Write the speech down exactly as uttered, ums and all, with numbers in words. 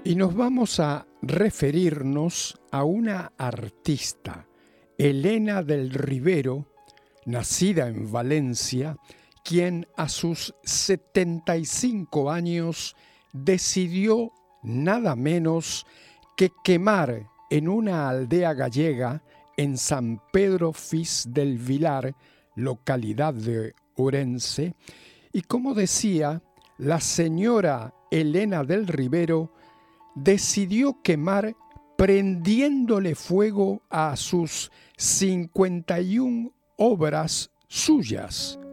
Y nos vamos a referirnos a una artista, Elena del Rivero, nacida en Valencia, quien a sus setenta y cinco años decidió nada menos que quemar en una aldea gallega en San Pedro Fis del Vilar, localidad de Ourense, y como decía, la señora Elena del Rivero decidió quemar prendiéndole fuego a sus cincuenta y una obras suyas.